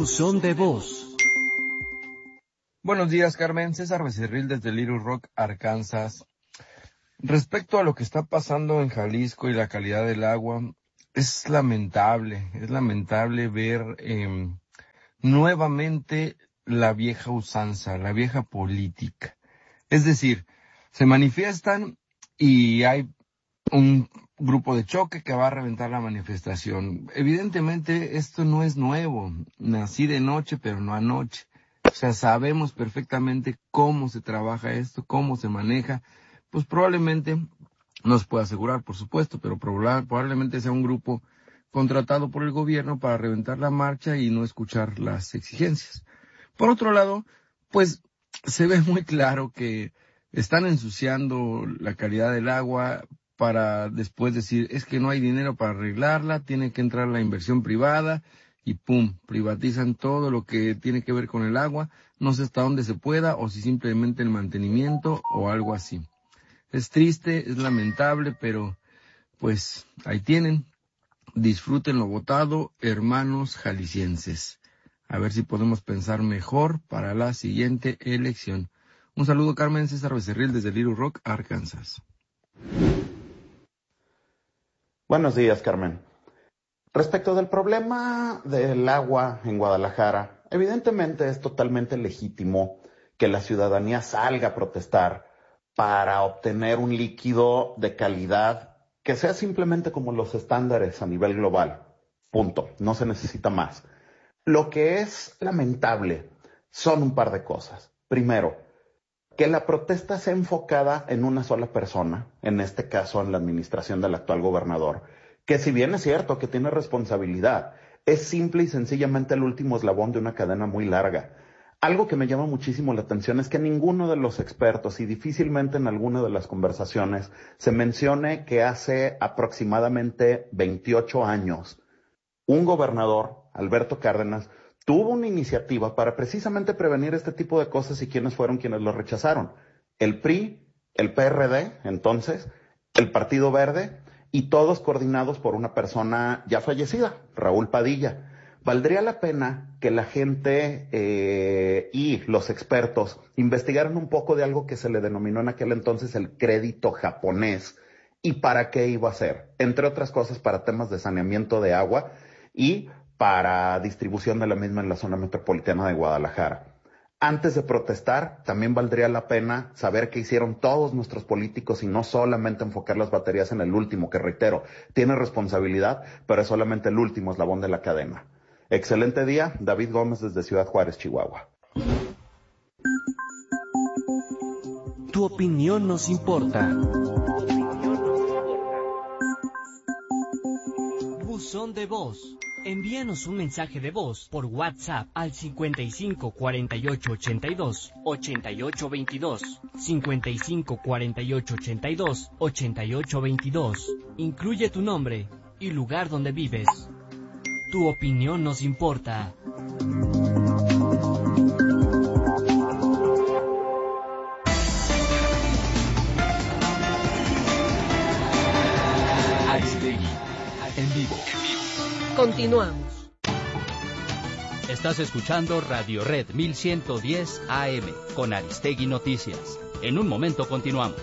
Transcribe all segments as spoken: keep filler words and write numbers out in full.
Buzón de voz. Buenos días, Carmen. César Becerril desde Little Rock, Arkansas. Respecto a lo que está pasando en Jalisco y la calidad del agua, es lamentable, es lamentable ver eh, nuevamente la vieja usanza, la vieja política. Es decir, se manifiestan y hay un grupo de choque que va a reventar la manifestación. Evidentemente esto no es nuevo, nací de noche pero no anoche. O sea, sabemos perfectamente cómo se trabaja esto, cómo se maneja. Pues probablemente, no se puede asegurar por supuesto, pero probablemente sea un grupo contratado por el gobierno para reventar la marcha y no escuchar las exigencias. Por otro lado, pues se ve muy claro que están ensuciando la calidad del agua para después decir, es que no hay dinero para arreglarla, tiene que entrar la inversión privada y pum, privatizan todo lo que tiene que ver con el agua, no sé hasta dónde se pueda o si simplemente el mantenimiento o algo así. Es triste, es lamentable, pero pues ahí tienen, disfruten lo votado, hermanos jaliscienses. A ver si podemos pensar mejor para la siguiente elección. Un saludo, Carmen. César Becerril desde Little Rock, Arkansas. Buenos días, Carmen. Respecto del problema del agua en Guadalajara, evidentemente es totalmente legítimo que la ciudadanía salga a protestar para obtener un líquido de calidad que sea simplemente como los estándares a nivel global. Punto. No se necesita más. Lo que es lamentable son un par de cosas. Primero, que la protesta sea enfocada en una sola persona, en este caso en la administración del actual gobernador, que si bien es cierto que tiene responsabilidad, es simple y sencillamente el último eslabón de una cadena muy larga. Algo que me llama muchísimo la atención es que ninguno de los expertos y difícilmente en alguna de las conversaciones se mencione que hace aproximadamente veintiocho años un gobernador, Alberto Cárdenas, tuvo una iniciativa para precisamente prevenir este tipo de cosas y quiénes fueron quienes lo rechazaron. El P R I, el P R D, entonces, el Partido Verde, y todos coordinados por una persona ya fallecida, Raúl Padilla. Valdría la pena que la gente eh, y los expertos investigaran un poco de algo que se le denominó en aquel entonces el crédito japonés y para qué iba a ser, entre otras cosas para temas de saneamiento de agua y para distribución de la misma en la zona metropolitana de Guadalajara. Antes de protestar, también valdría la pena saber qué hicieron todos nuestros políticos y no solamente enfocar las baterías en el último, que reitero, tiene responsabilidad, pero es solamente el último eslabón de la cadena. Excelente día, David Gómez desde Ciudad Juárez, Chihuahua. Tu opinión nos importa. Buzón de voz. Envíanos un mensaje de voz por WhatsApp al cincuenta y cinco cuarenta y ocho ochenta y dos ochenta y ocho veintidós, cincuenta y cinco cuarenta y ocho ochenta y dos ochenta y ocho veintidós. Incluye tu nombre y lugar donde vives. Tu opinión nos importa. Aristegui, en vivo. Continuamos. Estás escuchando Radio Red mil ciento diez A M con Aristegui Noticias. En un momento continuamos.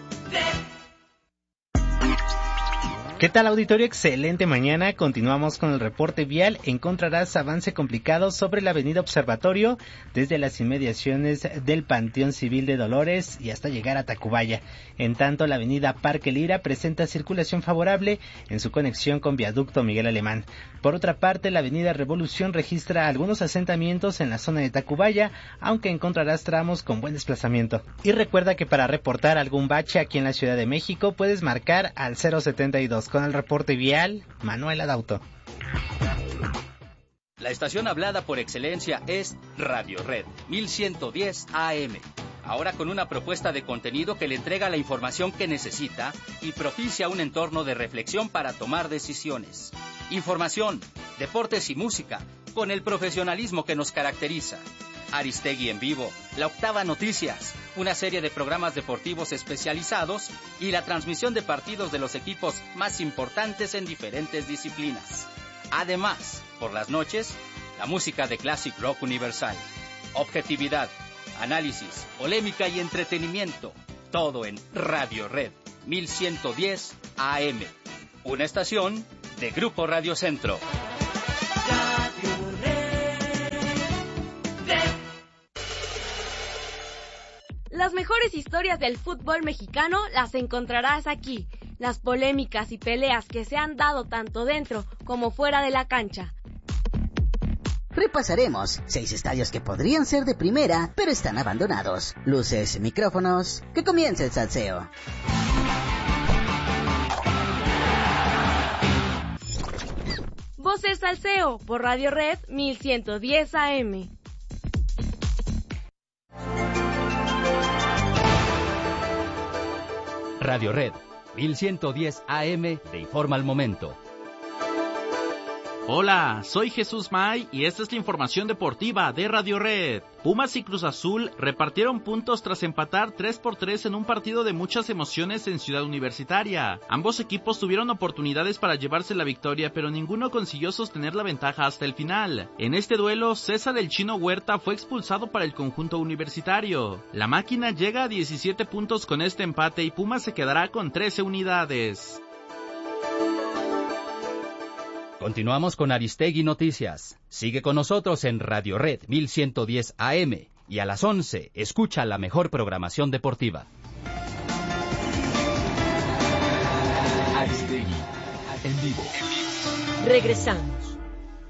¿Qué tal, auditorio? Excelente mañana. Continuamos con el reporte vial. Encontrarás avance complicado sobre la avenida Observatorio desde las inmediaciones del Panteón Civil de Dolores y hasta llegar a Tacubaya. En tanto, la avenida Parque Lira presenta circulación favorable en su conexión con Viaducto Miguel Alemán. Por otra parte, la avenida Revolución registra algunos asentamientos en la zona de Tacubaya, aunque encontrarás tramos con buen desplazamiento. Y recuerda que para reportar algún bache aquí en la Ciudad de México puedes marcar al cero setenta y dos. Con el reporte vial, Manuel Adauto. La estación hablada por excelencia es Radio Red mil ciento diez A M. Ahora con una propuesta de contenido que le entrega la información que necesita y propicia un entorno de reflexión para tomar decisiones. Información, deportes y música, con el profesionalismo que nos caracteriza. Aristegui en vivo, La Octava Noticias, una serie de programas deportivos especializados y la transmisión de partidos de los equipos más importantes en diferentes disciplinas. Además, por las noches, la música de Classic Rock Universal. Objetividad, análisis, polémica y entretenimiento. Todo en Radio Red mil ciento diez A M. Una estación de Grupo Radio Centro. Las mejores historias del fútbol mexicano las encontrarás aquí. Las polémicas y peleas que se han dado tanto dentro como fuera de la cancha. Repasaremos seis estadios que podrían ser de primera, pero están abandonados. Luces, micrófonos, que comience el salseo. Voces Salseo por Radio Red mil ciento diez A M. Radio Red mil ciento diez A M te informa al momento. Hola, soy Jesús May y esta es la información deportiva de Radio Red. Pumas y Cruz Azul repartieron puntos tras empatar tres por tres en un partido de muchas emociones en Ciudad Universitaria. Ambos equipos tuvieron oportunidades para llevarse la victoria, pero ninguno consiguió sostener la ventaja hasta el final. En este duelo, César el Chino Huerta fue expulsado para el conjunto universitario. La máquina llega a diecisiete puntos con este empate y Pumas se quedará con trece unidades. Continuamos con Aristegui Noticias. Sigue con nosotros en Radio Red mil ciento diez A M y a las once escucha la mejor programación deportiva. Aristegui, en vivo. Regresamos.